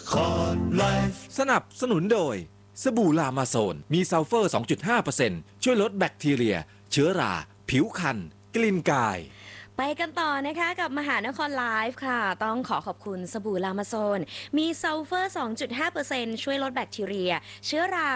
สนับสนุนโดยสบู่ลามาโซนมีซัลเฟอร์ 2.5% ช่วยลดแบคทีเรียเชื้อราผิวคันกลิ่นกายไปกันต่อนะคะกับมหานครไลฟ์ค่ะต้องขอบคุณสบู่ลามาโซนมีซัลเฟอร์ 2.5% ช่วยลดแบคทีเรียเชื้อรา